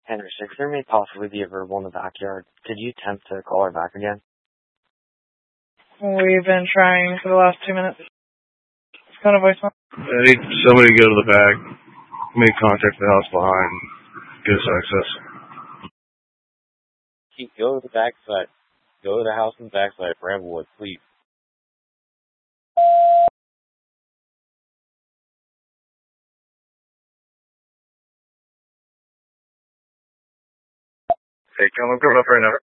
Henry 6, there may possibly be a verbal in the backyard. Could you attempt to call her back again? We've been trying for the last 2 minutes. Go to voicemail. I need somebody to go to the back, make contact with the house behind, get us access. Go to the backside. Go to the house in the backside, Bramblewood, please. Hey, come on, coming up right now.